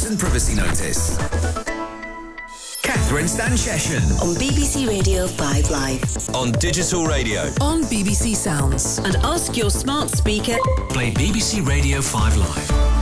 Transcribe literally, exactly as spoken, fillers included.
and privacy notice. Catherine Stanchession on B B C Radio five Live. On digital radio. On B B C Sounds. And ask your smart speaker. Play B B C Radio five Live.